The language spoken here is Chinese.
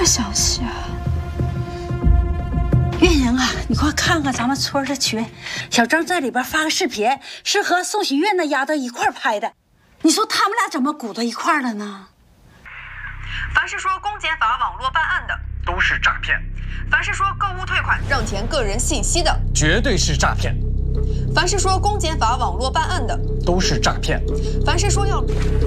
消息啊？ 月莹啊，你快看看咱们村的群，小郑在里边发个视频，是和宋喜悦那丫头一块拍的。你说他们俩怎么鼓捣一块了呢？ 凡是说公检法网络办案的， 都是诈骗； 凡是说购物退款让填个人信息的， 绝对是诈骗； 凡是说公检法网络办案的， 都是诈骗； 凡是说要